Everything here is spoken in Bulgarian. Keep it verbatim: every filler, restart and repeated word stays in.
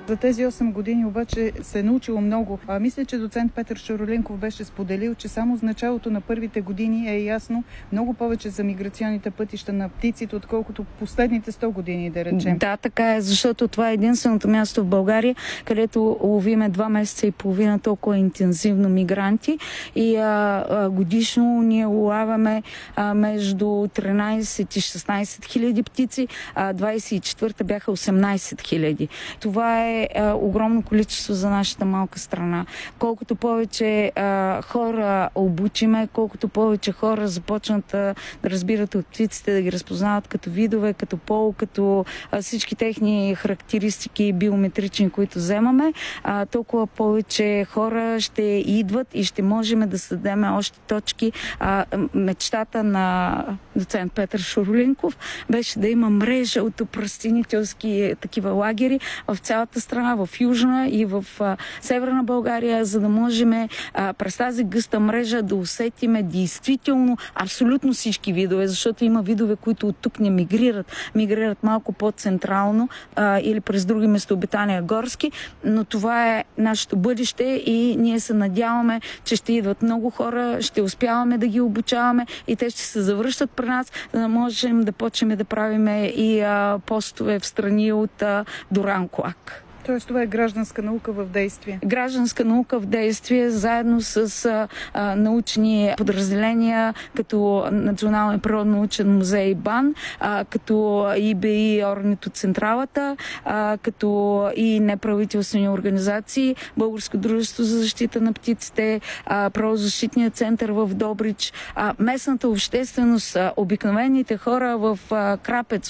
За тези осем години обаче се е научило много. А, мисля, че доцент Петър Шаролинков беше споделил, че само с началото на първите години е ясно много повече за миграционните пътища на птиците, отколкото последните сто години, да речем. Да, така е, защото това е единственото място в България, където ловиме два месеца и половина толкова интензивно мигранти и а, а, годишно ние улавяме а, между тринайсет и шестнайсет хиляди птици, а двайсет и четвърта бяха осемнайсет хиляди. Това е а, огромно количество за нашата малка страна. Колкото повече а, хора обучиме, колкото повече хора започнат а, да разбират от птиците, да ги разпознават като видове, като пол, като а, всички техни характеристики биометрични, които вземаме, а, толкова повече хора ще идват и ще можем да създадем още точки. А, мечтата на доцент Петър Шаролинков беше да има мрежа от опръстенителски такива лагери в цялата страна, в Южна и в а, Северна България, за да можем а, през тази гъста мрежа да усетиме действително абсолютно всички видове, защото има видове, които от тук не мигрират. Мигрират малко по-централно а, или през други местообитания горски, но това е нашето бъдеще и ние се надяваме, че ще идват много хора, ще успяваме да ги обучаваме и те ще се завръщат при нас, за да можем да почнем да правиме и а, постове в страни от а, Дуранкулак. Тоест това е гражданска наука в действие. Гражданска наука в действие, заедно с а, а, научни подразделения, като Национален природно-научен музей БАН, а, като ИБИ Орнитоцентралата, а, като и неправителствени организации, Българско дружество за защита на птиците, а, Правозащитния център в Добрич, а, местната общественост, а, обикновените хора в а, Крапец,